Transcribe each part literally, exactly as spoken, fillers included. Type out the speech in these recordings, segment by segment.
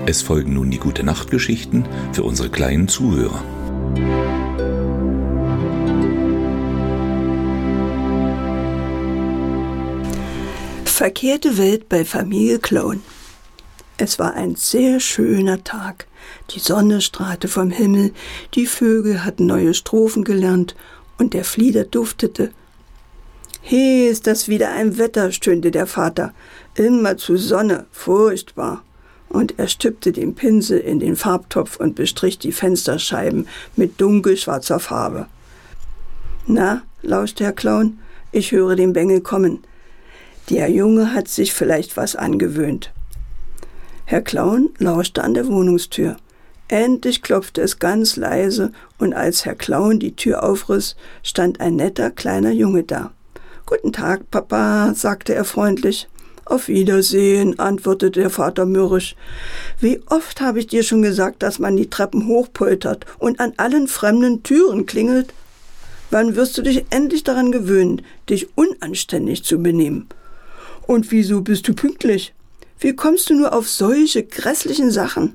Es folgen nun die Gute-Nacht-Geschichten für unsere kleinen Zuhörer. Verkehrte Welt bei Familie Clown. Es war ein sehr schöner Tag. Die Sonne strahlte vom Himmel, die Vögel hatten neue Strophen gelernt und der Flieder duftete. »He, ist das wieder ein Wetter«, stöhnte der Vater. »Immer zu Sonne, furchtbar.« Und er stülpte den Pinsel in den Farbtopf und bestrich die Fensterscheiben mit dunkelschwarzer Farbe. »Na«, lauschte Herr Clown, »ich höre den Bengel kommen. Der Junge hat sich vielleicht was angewöhnt.« Herr Clown lauschte an der Wohnungstür. Endlich klopfte es ganz leise, und als Herr Clown die Tür aufriss, stand ein netter kleiner Junge da. »Guten Tag, Papa«, sagte er freundlich. »Auf Wiedersehen«, antwortete der Vater mürrisch. »Wie oft habe ich dir schon gesagt, dass man die Treppen hochpoltert und an allen fremden Türen klingelt? Wann wirst du dich endlich daran gewöhnen, dich unanständig zu benehmen? Und wieso bist du pünktlich? Wie kommst du nur auf solche grässlichen Sachen?«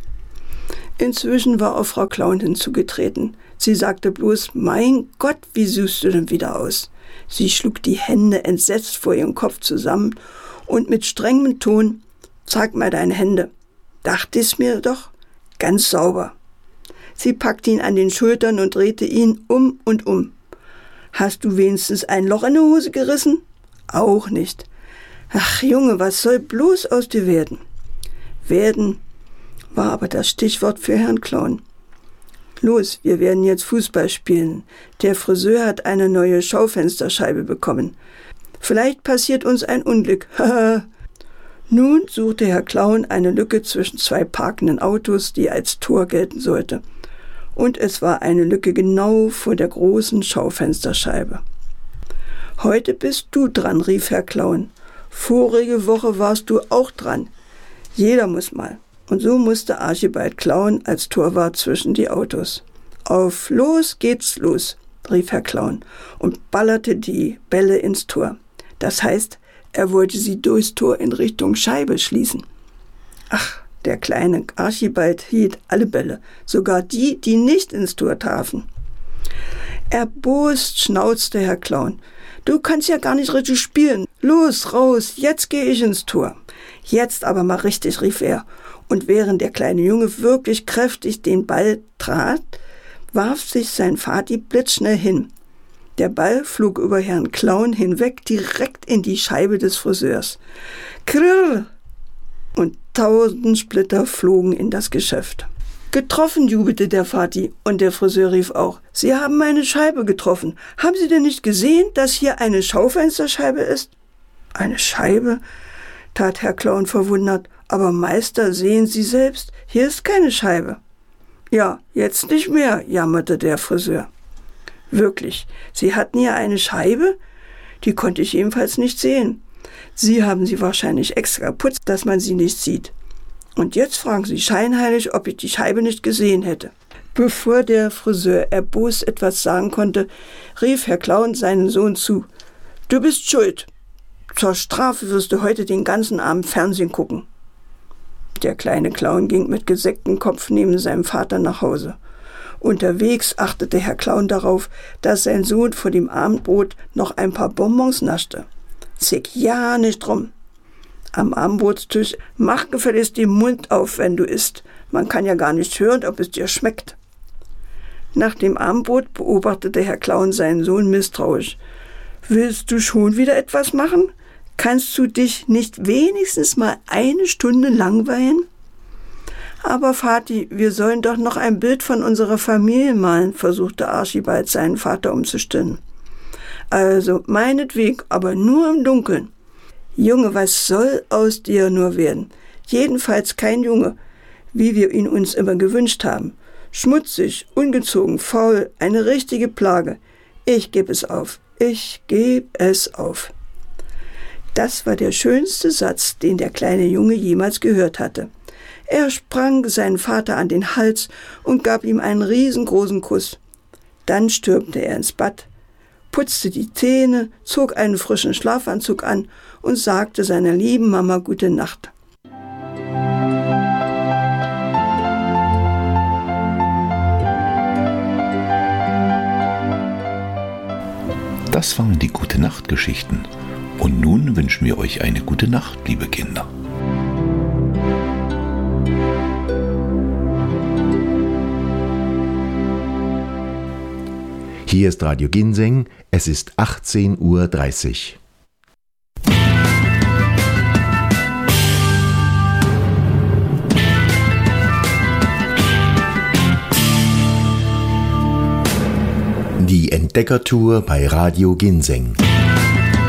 Inzwischen war auch Frau Clown hinzugetreten. Sie sagte bloß, »Mein Gott, wie siehst du denn wieder aus?« Sie schlug die Hände entsetzt vor ihrem Kopf zusammen und mit strengem Ton, »Zeig mal deine Hände.« »Dachte ich's mir doch. Ganz sauber.« Sie packte ihn an den Schultern und drehte ihn um und um. »Hast du wenigstens ein Loch in der Hose gerissen?« »Auch nicht.« »Ach Junge, was soll bloß aus dir werden?« »Werden« war aber das Stichwort für Herrn Clown. »Los, wir werden jetzt Fußball spielen. Der Friseur hat eine neue Schaufensterscheibe bekommen. Vielleicht passiert uns ein Unglück. Haha.« Nun suchte Herr Clown eine Lücke zwischen zwei parkenden Autos, die als Tor gelten sollte. Und es war eine Lücke genau vor der großen Schaufensterscheibe. »Heute bist du dran«, rief Herr Clown. »Vorige Woche warst du auch dran. Jeder muss mal.« Und so musste Archibald Clown als Torwart zwischen die Autos. »Auf los geht's los«, rief Herr Clown und ballerte die Bälle ins Tor. Das heißt, er wollte sie durchs Tor in Richtung Scheibe schließen. Ach, der kleine Archibald hielt alle Bälle, sogar die, die nicht ins Tor trafen. Erbost schnauzte Herr Clown. »Du kannst ja gar nicht richtig spielen. Los, raus, jetzt gehe ich ins Tor.« »Jetzt aber mal richtig«, rief er. Und während der kleine Junge wirklich kräftig den Ball trat, warf sich sein Vati blitzschnell hin. Der Ball flog über Herrn Clown hinweg direkt in die Scheibe des Friseurs. Krrr! Und tausend Splitter flogen in das Geschäft. »Getroffen«, jubelte der Vati, und der Friseur rief auch, »Sie haben meine Scheibe getroffen. Haben Sie denn nicht gesehen, dass hier eine Schaufensterscheibe ist?« »Eine Scheibe?«, tat Herr Clown verwundert. »Aber Meister, sehen Sie selbst, hier ist keine Scheibe.« »Ja, jetzt nicht mehr«, jammerte der Friseur. »Wirklich, Sie hatten hier eine Scheibe? Die konnte ich jedenfalls nicht sehen. Sie haben sie wahrscheinlich extra geputzt, dass man sie nicht sieht. Und jetzt fragen Sie scheinheilig, ob ich die Scheibe nicht gesehen hätte.« Bevor der Friseur erbost etwas sagen konnte, rief Herr Clown seinen Sohn zu. »Du bist schuld. Zur Strafe wirst du heute den ganzen Abend Fernsehen gucken.« Der kleine Clown ging mit gesenktem Kopf neben seinem Vater nach Hause. Unterwegs achtete Herr Clown darauf, dass sein Sohn vor dem Abendbrot noch ein paar Bonbons naschte. »Zick ja nicht drum. Am Abendbrotstisch, mach gefälligst den Mund auf, wenn du isst. Man kann ja gar nicht hören, ob es dir schmeckt.« Nach dem Abendbrot beobachtete Herr Clown seinen Sohn misstrauisch. »Willst du schon wieder etwas machen? Kannst du dich nicht wenigstens mal eine Stunde langweilen?« »Aber Vati, wir sollen doch noch ein Bild von unserer Familie malen«, versuchte Archibald seinen Vater umzustimmen. »Also, meinetwegen, aber nur im Dunkeln.« »Junge, was soll aus dir nur werden? Jedenfalls kein Junge, wie wir ihn uns immer gewünscht haben. Schmutzig, ungezogen, faul, eine richtige Plage. Ich gebe es auf, ich gebe es auf.« Das war der schönste Satz, den der kleine Junge jemals gehört hatte. Er sprang seinen Vater an den Hals und gab ihm einen riesengroßen Kuss. Dann stürmte er ins Bad, putzte die Zähne, zog einen frischen Schlafanzug an und sagte seiner lieben Mama gute Nacht. Das waren die Gute-Nacht-Geschichten. Und nun wünschen wir euch eine gute Nacht, liebe Kinder. Hier ist Radio Ginseng, es ist achtzehn Uhr dreißig. Die Entdeckertour bei Radio Ginseng.